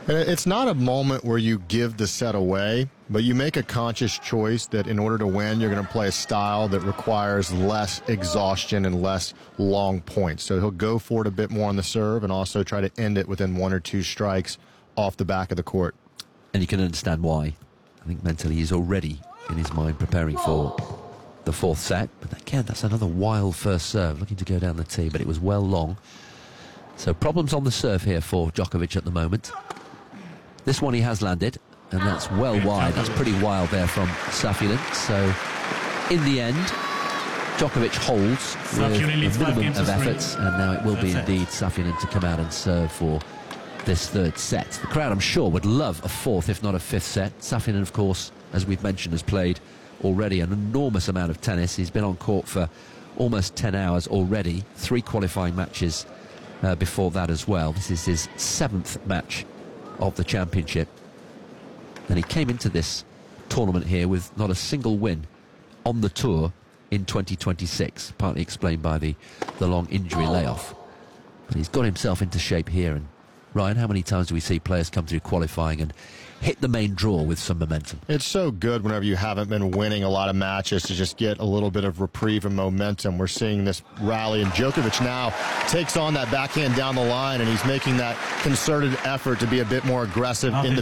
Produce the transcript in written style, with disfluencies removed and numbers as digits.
And it's not a moment where you give the set away, but you make a conscious choice that in order to win, you're going to play a style that requires less exhaustion and less long points. So he'll go for it a bit more on the serve and also try to end it within 1 or 2 strikes off the back of the court. And you can understand why. I think mentally he's already, in his mind, preparing for the 4th set. But again, that's another wild first serve, looking to go down the tee, but it was well long. So problems on the serve here for Djokovic at the moment. This one he has landed, and that's well wide. That's pretty wild there from Safin. So, in the end, Djokovic holds with a minimum of efforts, and now it will be indeed Safin to come out and serve for this 3rd set. The crowd, I'm sure, would love a 4th, if not a 5th set. Safin, of course, as we've mentioned, has played already an enormous amount of tennis. He's been on court for almost 10 hours already, 3 qualifying matches before that as well. This is his 7th match of the championship, and he came into this tournament here with not a single win on the tour in 2026, partly explained by the long injury layoff. But he's got himself into shape here. And Ryan, how many times do we see players come through qualifying and hit the main draw with some momentum? It's so good whenever you haven't been winning a lot of matches to just get a little bit of reprieve and momentum. We're seeing this rally, and Djokovic now takes on that backhand down the line, and he's making that concerted effort to be a bit more aggressive in the